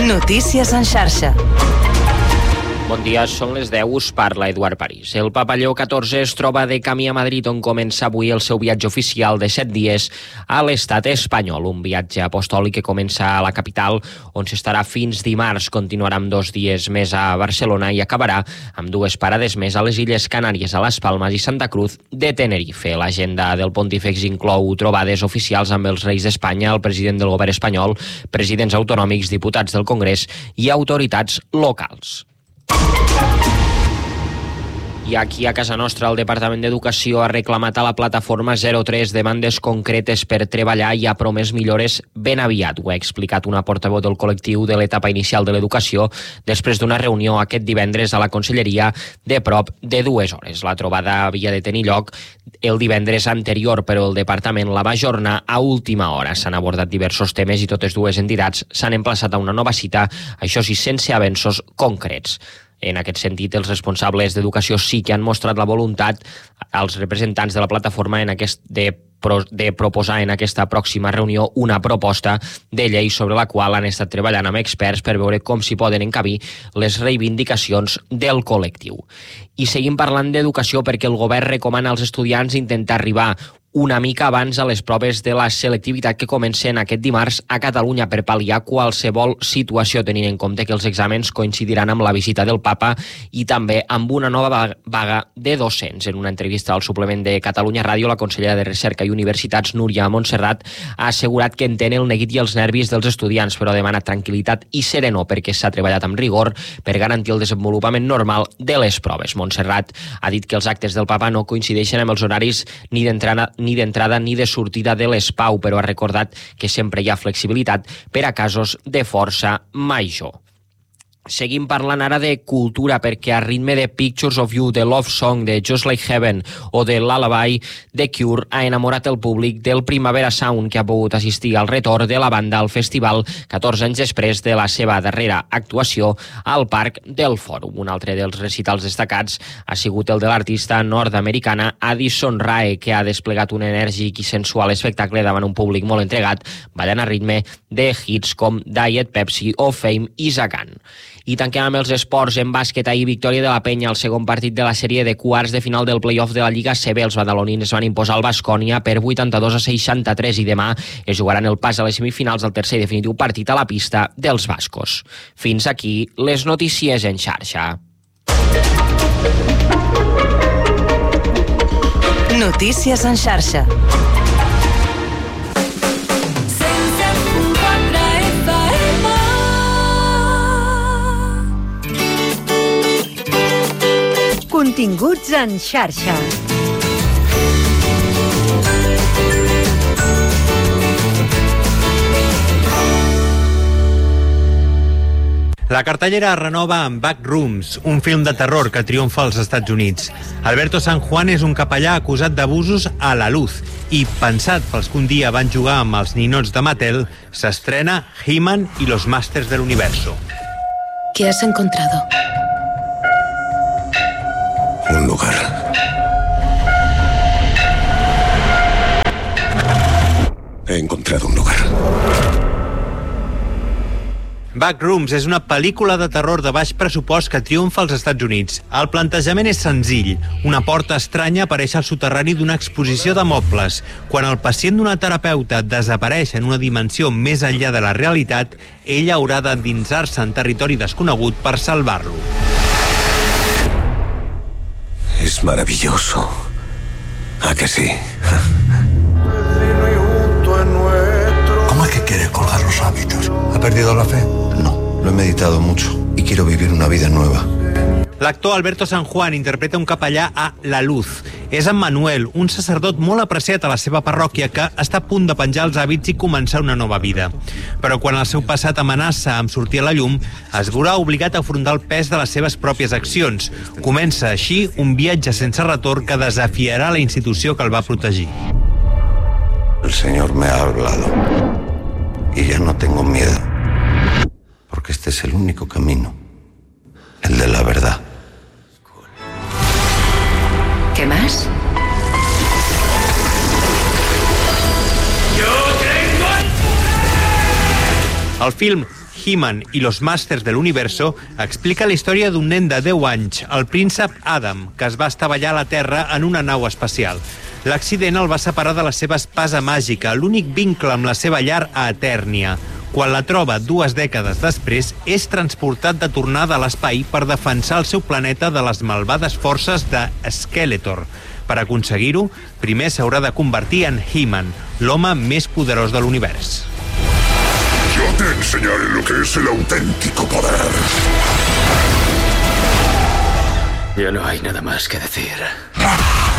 Notícies en xarxa. Bon dia, són les 10, us parla Eduard París. El Papa Lleó XIV es troba de camí a Madrid, on comença avui el seu viatge oficial de 7 dies a l'estat espanyol. Un viatge apostòlic que comença a la capital, on s'estarà fins dimarts, continuarà amb 2 dies més a Barcelona i acabarà amb 2 parades més a les Illes Canàries, a les Palmes i Santa Cruz de Tenerife. L'agenda del pontífex inclou trobades oficials amb els reis d'Espanya, el president del govern espanyol, presidents autonòmics, diputats del Congrés i autoritats locals. I aquí a casa nostra el Departament d'Educació ha reclamat a la plataforma 03 demandes concretes per treballar i ha promès millores ben aviat. Ho ha explicat una portaveu del col·lectiu de l'etapa inicial de l'educació després d'una reunió aquest divendres a la Conselleria de prop de 2 hores. La trobada havia de tenir lloc el divendres anterior, però el departament la va ajornar a última hora. S'han abordat diversos temes i totes dues entitats s'han emplaçat a una nova cita, això sí, sense avenços concrets. En aquest sentit, els responsables d'educació sí que han mostrat la voluntat als representants de la plataforma de proposar en aquesta pròxima reunió una proposta de llei sobre la qual han estat treballant amb experts per veure com s'hi poden encabir les reivindicacions del col·lectiu. I seguim parlant d'educació perquè el govern recomana als estudiants intentar arribar una mica abans a les proves de la selectivitat que comencen aquest dimarts a Catalunya per pal·liar qualsevol situació, tenint en compte que els exàmens coincidiran amb la visita del Papa i també amb una nova vaga de docents. En una entrevista al suplement de Catalunya Ràdio, la consellera de Recerca i Universitats, Núria Montserrat, ha assegurat que entén el neguit i els nervis dels estudiants, però demana tranquil·litat i serenor perquè s'ha treballat amb rigor per garantir el desenvolupament normal de les proves. Montserrat ha dit que els actes del Papa no coincideixen amb els horaris ni d'entrada ni de sortida de les PAU, però ha recordat que sempre hi ha flexibilitat per a casos de força major. Seguim parlant ara de cultura perquè a ritme de Pictures of You, de Love Song, de Just Like Heaven o de Lullaby, The Cure ha enamorat el públic del Primavera Sound, que ha pogut assistir al retorn de la banda al festival 14 anys després de la seva darrera actuació al Parc del Fòrum. Un altre dels recitals destacats ha sigut el de l'artista nord-americana Addison Rae, que ha desplegat un enèrgic i sensual espectacle davant un públic molt entregat, ballant a ritme de hits com Diet Pepsi o Fame is a Gun. I tanquem amb els esports. En bàsquet, ahir victòria de la Penya al segon partit de la sèrie de quarts de final del play-off de la Lliga CB. Els badalonins van imposar el Baskonia per 82-63 i demà es jugaran el pas a les semifinals del tercer i definitiu partit a la pista dels bascos. Fins aquí les notícies en xarxa. Notícies en xarxa. Continguts en xarxa. La cartellera es renova amb Backrooms, un film de terror que triomfa als Estats Units. Alberto San Juan és un capellà acusat d'abusos a la luz i, pensat pels que un dia van jugar amb els ninots de Mattel, s'estrena He-Man y los Masters del Universo. ¿Qué has encontrado? Un lugar. He encontrado un lugar. Backrooms és una pel·lícula de terror de baix pressupost que triomfa als Estats Units. El plantejament és senzill. Una porta estranya apareix al soterrani d'una exposició de mobles. Quan el pacient d'una terapeuta desapareix en una dimensió més enllà de la realitat, ella haurà d'endinsar-se en territori desconegut per salvar-lo. Es maravilloso. ¿A que sí? ¿Cómo es que quiere colgar los hábitos? ¿Ha perdido la fe? No, lo he meditado mucho y quiero vivir una vida nueva. L'actor Alberto San Juan interpreta un capellà a La Luz. És en Manuel, un sacerdot molt apreciat a la seva parròquia que està a punt de penjar els hàbits i començar una nova vida. Però quan el seu passat amenaça amb sortir a la llum, es veurà obligat a afrontar el pes de les seves pròpies accions. Comença així un viatge sense retorn que desafiarà la institució que el va protegir. El Señor me ha hablado y ya no tengo miedo, porque este es el único camino, el de la verdad. ¿Qué más? El film He-Man i los Masters del Universo explica la història d'un nen de 10 anys, el príncep Adam, que es va estavellar a la Terra en una nau espacial. L'accident el va separar de la seva espasa màgica, l'únic vincle amb la seva llar a Etèrnia. Quan la troba 2 dècades després, és transportat de tornada a l'espai per defensar el seu planeta de les malvades forces de Skeletor. Per aconseguir-ho, primer s'haurà de convertir en He-Man, l'home més poderós de l'univers. Yo te enseñaré lo que es el auténtico poder. Ya no hay nada más que decir.